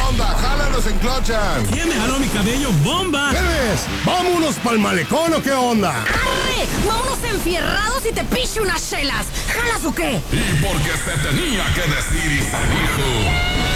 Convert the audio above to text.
onda? ¡Jálalos en Clochan! ¿Quién me jaló mi cabello? ¡Bomba! ¿Qué ves? ¿Vámonos pa'l malecón o qué onda? ¡Arre! ¡Vámonos enfierrados y te piche unas chelas! ¿Jalas o qué? Y porque se tenía que decir y se dijo.